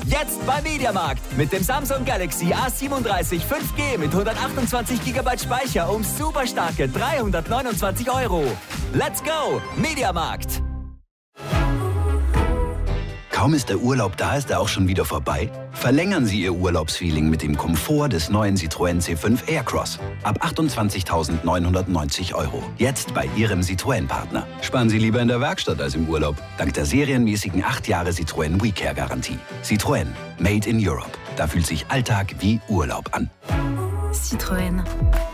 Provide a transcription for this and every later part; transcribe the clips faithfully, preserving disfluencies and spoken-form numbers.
Jetzt bei Mediamarkt. Mit dem Samsung Galaxy A siebenunddreißig fünf G mit hundertachtundzwanzig Gigabyte Speicher um super starke dreihundertneunundzwanzig Euro. Let's go, Mediamarkt. Kaum ist der Urlaub da, ist er auch schon wieder vorbei? Verlängern Sie Ihr Urlaubsfeeling mit dem Komfort des neuen Citroën C fünf Aircross. Ab achtundzwanzigtausendneunhundertneunzig Euro. Jetzt bei Ihrem Citroën-Partner. Sparen Sie lieber in der Werkstatt als im Urlaub. Dank der serienmäßigen acht Jahre Citroën WeCare-Garantie. Citroën. Made in Europe. Da fühlt sich Alltag wie Urlaub an. Citroën.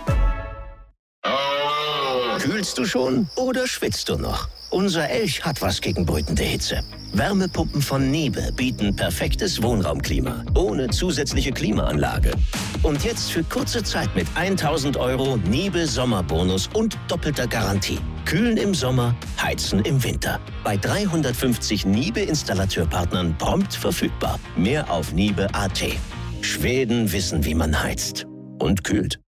Kühlst du schon oder schwitzt du noch? Unser Elch hat was gegen brütende Hitze. Wärmepumpen von Niebe bieten perfektes Wohnraumklima, ohne zusätzliche Klimaanlage. Und jetzt für kurze Zeit mit tausend Euro Niebe Sommerbonus und doppelter Garantie. Kühlen im Sommer, heizen im Winter. Bei dreihundertfünfzig Niebe-Installateurpartnern prompt verfügbar. Mehr auf niebe punkt a t. Schweden wissen, wie man heizt und kühlt.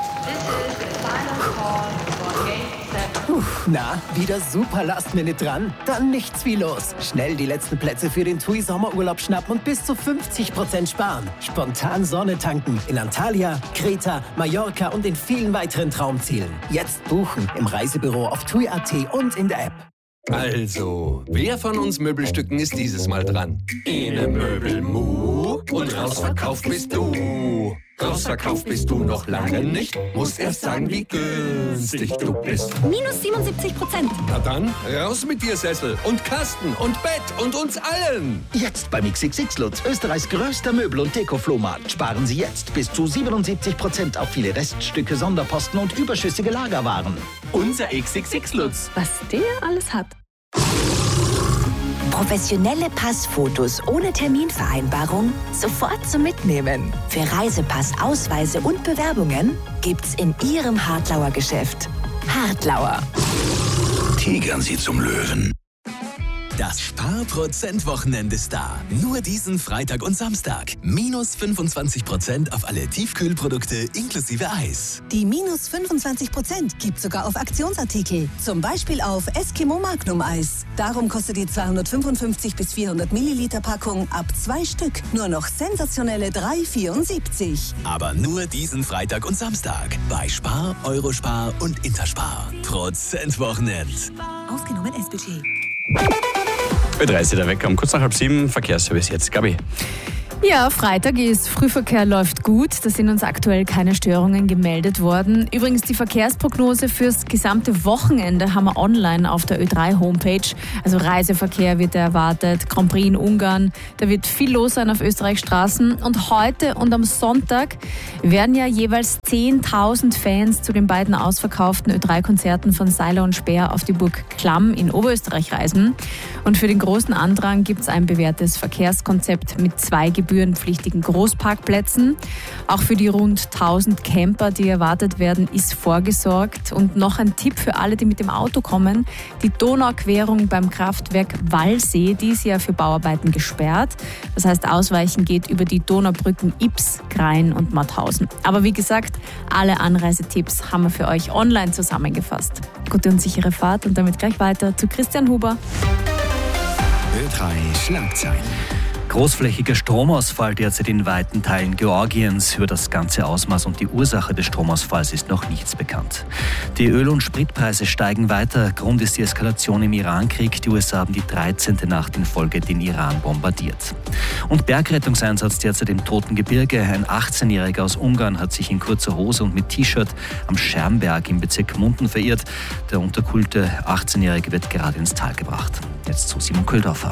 Na, wieder super Last-Minute dran? Dann nichts wie los. Schnell die letzten Plätze für den TUI Sommerurlaub schnappen und bis zu fünfzig Prozent sparen. Spontan Sonne tanken in Antalya, Kreta, Mallorca und in vielen weiteren Traumzielen. Jetzt buchen im Reisebüro auf tui punkt a t und in der App. Also, wer von uns Möbelstücken ist dieses Mal dran? Ine Möbelmu und rausverkauft bist du. Rausverkauft bist du noch lange nicht. Musst erst sagen, wie günstig du bist. Minus siebenundsiebzig Prozent. Na dann, raus mit dir Sessel und Kasten und Bett und uns allen. Jetzt beim X X X Lutz, Österreichs größter Möbel- und Deko-Flohmarkt. Sparen Sie jetzt bis zu siebenundsiebzig Prozent auf viele Reststücke, Sonderposten und überschüssige Lagerwaren. Unser X X X Lutz. Was der alles hat. Professionelle Passfotos ohne Terminvereinbarung sofort zum Mitnehmen. Für Reisepass, Ausweise und Bewerbungen gibt's in Ihrem Hartlauer Geschäft. Hartlauer. Tigern Sie zum Löwen. Das Sparprozent-Wochenende ist da. Nur diesen Freitag und Samstag. Minus fünfundzwanzig Prozent auf alle Tiefkühlprodukte inklusive Eis. Die minus fünfundzwanzig Prozent gibt sogar auf Aktionsartikel. Zum Beispiel auf Eskimo Magnum Eis. Darum kostet die zweihundertfünfundfünfzig bis vierhundert Milliliter Packung ab zwei Stück nur noch sensationelle drei vierundsiebzig. Aber nur diesen Freitag und Samstag. Bei Spar, Eurospar und Interspar. Prozent-Wochenend. Ausgenommen S-Budget. Bei dreißig der Wecker um kurz nach halb sieben, Verkehrsservice jetzt, Gabi. Ja, Freitag ist, Frühverkehr läuft gut, da sind uns aktuell keine Störungen gemeldet worden. Übrigens die Verkehrsprognose fürs gesamte Wochenende haben wir online auf der Ö drei Homepage. Also Reiseverkehr wird erwartet, Grand Prix in Ungarn, da wird viel los sein auf Österreichs Straßen. Und heute und am Sonntag werden ja jeweils zehntausend Fans zu den beiden ausverkauften Ö drei Konzerten von Seiler und Speer auf die Burg Klamm in Oberösterreich reisen. Und für den großen Andrang gibt es ein bewährtes Verkehrskonzept mit zwei gebührenpflichtigen Großparkplätzen. Auch für die rund tausend Camper, die erwartet werden, ist vorgesorgt. Und noch ein Tipp für alle, die mit dem Auto kommen. Die Donauquerung beim Kraftwerk Wallsee, die ist ja für Bauarbeiten gesperrt. Das heißt, Ausweichen geht über die Donaubrücken Ips, Grein und Mauthausen. Aber wie gesagt, alle Anreisetipps haben wir für euch online zusammengefasst. Gute und sichere Fahrt und damit gleich weiter zu Christian Huber. Ö drei Schlagzeilen. Großflächiger Stromausfall derzeit in weiten Teilen Georgiens. Über das ganze Ausmaß und die Ursache des Stromausfalls ist noch nichts bekannt. Die Öl- und Spritpreise steigen weiter. Grund ist die Eskalation im Irankrieg. Die U S A haben die dreizehnte Nacht in Folge den Iran bombardiert. Und Bergrettungseinsatz derzeit im Toten Gebirge. Ein achtzehnjähriger aus Ungarn hat sich in kurzer Hose und mit T-Shirt am Schermberg im Bezirk Munden verirrt. Der unterkühlte achtzehnjährige wird gerade ins Tal gebracht. Jetzt zu Simon Köldorfer.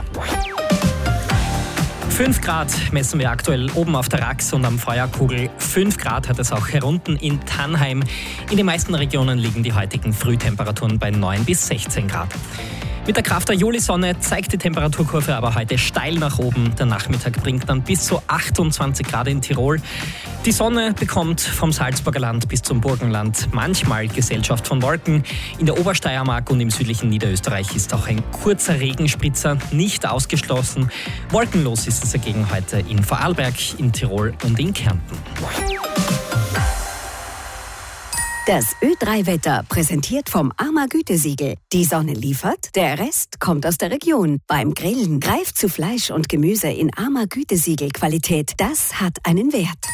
fünf Grad messen wir aktuell oben auf der Rax und am Feuerkugel. fünf Grad hat es auch herunten in Tannheim. In den meisten Regionen liegen die heutigen Frühtemperaturen bei neun bis sechzehn Grad. Mit der Kraft der Julisonne zeigt die Temperaturkurve aber heute steil nach oben. Der Nachmittag bringt dann bis zu achtundzwanzig Grad in Tirol. Die Sonne bekommt vom Salzburger Land bis zum Burgenland manchmal Gesellschaft von Wolken. In der Obersteiermark und im südlichen Niederösterreich ist auch ein kurzer Regenspritzer nicht ausgeschlossen. Wolkenlos ist es dagegen heute in Vorarlberg, in Tirol und in Kärnten. Das Ö drei Wetter, präsentiert vom AMA Gütesiegel. Die Sonne liefert, der Rest kommt aus der Region. Beim Grillen greift zu Fleisch und Gemüse in AMA Gütesiegel Qualität. Das hat einen Wert.